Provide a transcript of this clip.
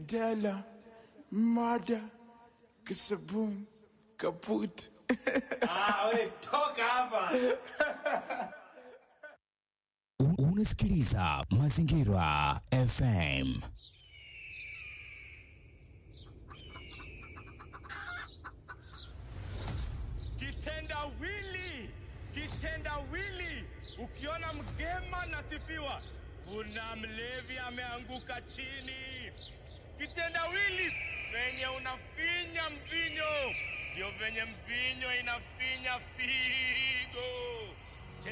Mandela, murder, kisabun, kaput. We toka hapa. Unasikiliza Mazingira FM. Kitendawili, ukiona mgema nasifiwa, kuna mlevi ameanguka chini. Kitendawili, venye unafinya mvinyo, ndio venye mvinyo inafinya figo.